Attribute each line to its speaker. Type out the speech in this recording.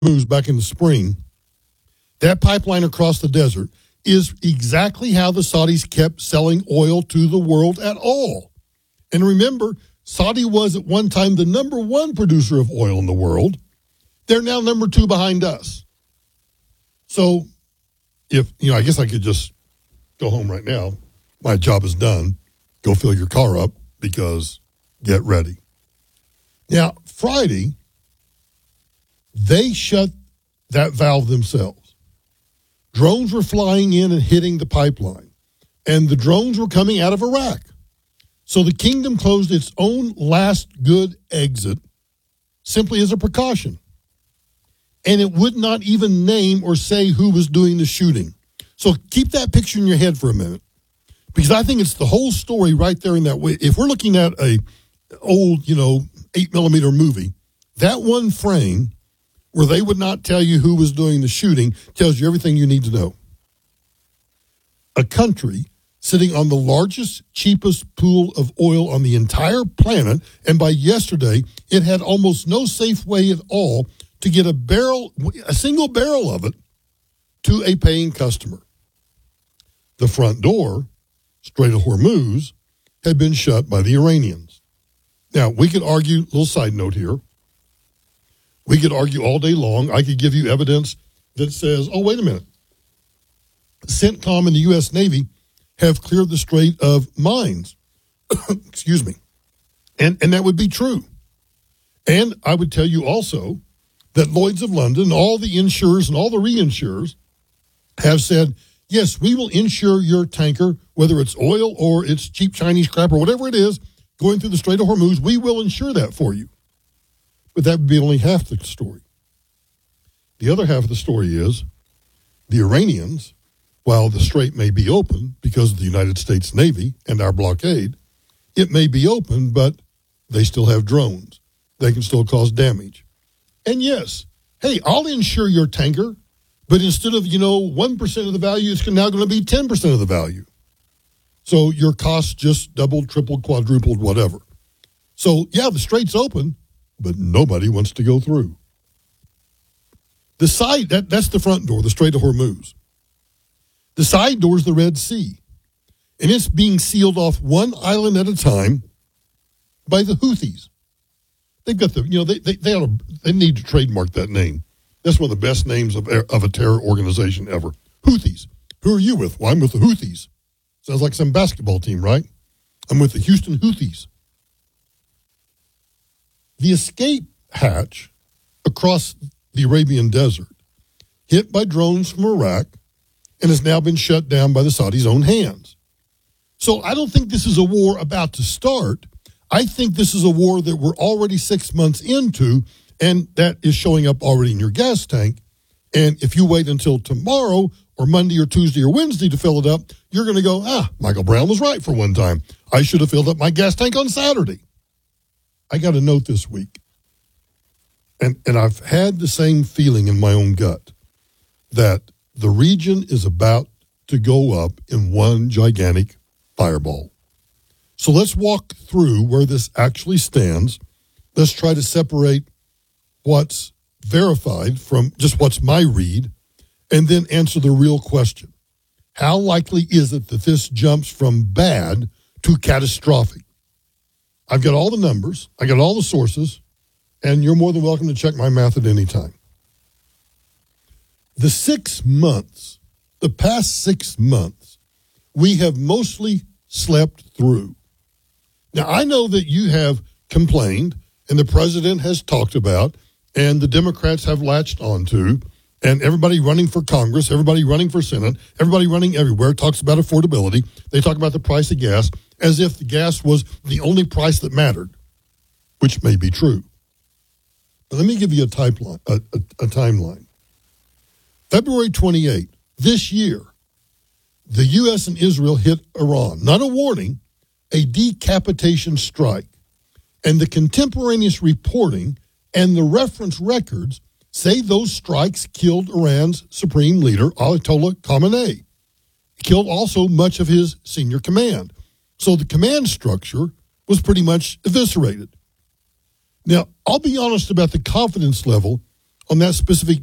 Speaker 1: moves back in the spring, that pipeline across the desert is exactly how the Saudis kept selling oil to the world at all. And remember, Saudi was at one time the number one producer of oil in the world. They're now number two behind us. So if, I guess I could just go home right now. My job is done. Go fill your car up because get ready. Now, Friday, they shut that valve themselves. Drones were flying in and hitting the pipeline, and the drones were coming out of Iraq. So the kingdom closed its own last good exit simply as a precaution. And it would not even name or say who was doing the shooting. So keep that picture in your head for a minute, because I think it's the whole story right there in that way. If we're looking at a old, 8mm movie, that one frame where they would not tell you who was doing the shooting tells you everything you need to know. A country sitting on the largest, cheapest pool of oil on the entire planet, and by yesterday, it had almost no safe way at all to get a single barrel of it to a paying customer. The front door, Strait of Hormuz, had been shut by the Iranians. Now, we could argue, little side note here, we could argue all day long. I could give you evidence that says, oh, wait a minute. CENTCOM and the U.S. Navy have cleared the Strait of mines. Excuse me. And that would be true. And I would tell you also that Lloyd's of London, all the insurers and all the reinsurers have said, yes, we will insure your tanker, whether it's oil or it's cheap Chinese crap or whatever it is, going through the Strait of Hormuz, we will insure that for you. But that would be only half the story. The other half of the story is the Iranians, while the strait may be open because of the United States Navy and our blockade, it may be open, but they still have drones. They can still cause damage. And yes, hey, I'll insure your tanker, but instead of, 1% of the value, it's now going to be 10% of the value. So your costs just doubled, tripled, quadrupled, whatever. So, yeah, the strait's open, but nobody wants to go through. The side, that's the front door, the Strait of Hormuz. The side door is the Red Sea, and it's being sealed off one island at a time by the Houthis. They've got they need to trademark that name. That's one of the best names of a terror organization ever. Houthis. Who are you with? Well, I'm with the Houthis. Sounds like some basketball team, right? I'm with the Houston Houthis. The escape hatch across the Arabian desert hit by drones from Iraq and has now been shut down by the Saudis' own hands. So I don't think this is a war about to start. I think this is a war that we're already 6 months into, and that is showing up already in your gas tank. And if you wait until tomorrow or Monday or Tuesday or Wednesday to fill it up, you're going to go, Michael Brown was right for one time. I should have filled up my gas tank on Saturday. I got a note this week, and I've had the same feeling in my own gut that the region is about to go up in one gigantic fireball. So let's walk through where this actually stands. Let's try to separate what's verified from just what's my read, and then answer the real question. How likely is it that this jumps from bad to catastrophic? I've got all the numbers, I got all the sources, and you're more than welcome to check my math at any time. The past 6 months, we have mostly slept through. Now, I know that you have complained, and the president has talked about, and the Democrats have latched onto, and everybody running for Congress, everybody running for Senate, everybody running everywhere talks about affordability. They talk about the price of gas as if the gas was the only price that mattered, which may be true. But let me give you a timeline. February 28, this year, the U.S. and Israel hit Iran. Not a warning, a decapitation strike. And the contemporaneous reporting and the reference records say those strikes killed Iran's supreme leader, Ayatollah Khamenei. Killed also much of his senior command. So the command structure was pretty much eviscerated. Now, I'll be honest about the confidence level on that specific